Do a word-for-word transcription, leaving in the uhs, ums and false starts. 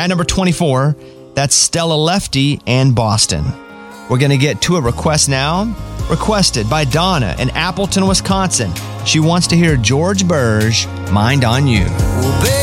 At number twenty-four, that's Stella Lefty and Boston. We're going to get to a request now. Requested by Donna in Appleton, Wisconsin. She wants to hear George Burge, Mind on You. Well,